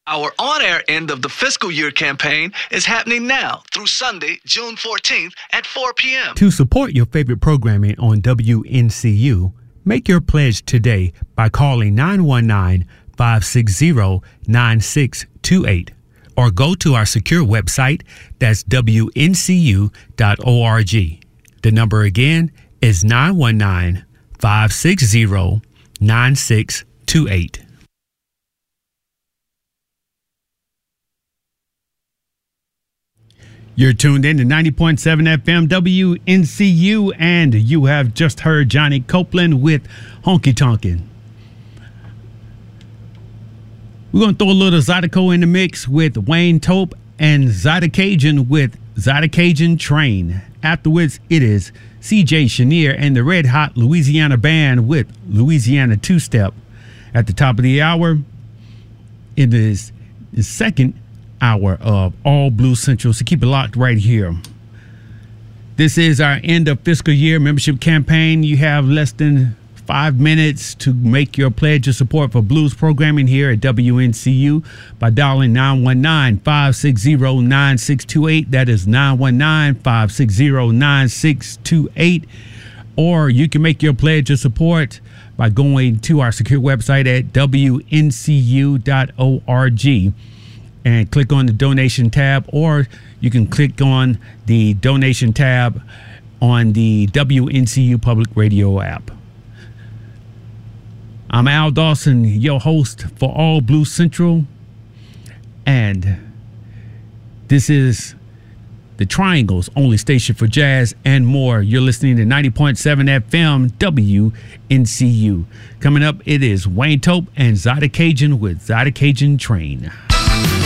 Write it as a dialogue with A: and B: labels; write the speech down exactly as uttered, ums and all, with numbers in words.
A: Our on-air end of the fiscal year campaign is happening now through Sunday, June fourteenth at four p.m.
B: To support your favorite programming on W N C U, make your pledge today by calling nine one nine, five six zero, nine six two eight or go to our secure website, that's W N C U dot org. The number again is nine one nine, five six zero, nine six two eight. You're tuned in to ninety point seven F M W N C U, and you have just heard Johnny Copeland with Honky Tonkin'. We're going to throw a little Zydeco in the mix with Wayne Tope and Zydecajan with Zydecajan Train. Afterwards, it is C J Chenier and the Red Hot Louisiana Band with Louisiana Two-Step. At the top of the hour, it is the second hour of All Blues Central, so keep it locked right here. This is our end of fiscal year membership campaign. You have less than five minutes to make your pledge of support for blues programming here at W N C U by dialing nine one nine, five six zero, nine six two eight. That is nine one nine, five six zero, nine six two eight. Or you can make your pledge of support by going to our secure website at W N C U dot org and click on the donation tab, or you can click on the donation tab on the W N C U Public Radio app. I'm Al Dawson, your host for All Blues Central, and this is the Triangle's only station for jazz and more. You're listening to ninety point seven F M W N C U. Coming up, it is Wayne Tope and Zydecajan with Zydecajan Train.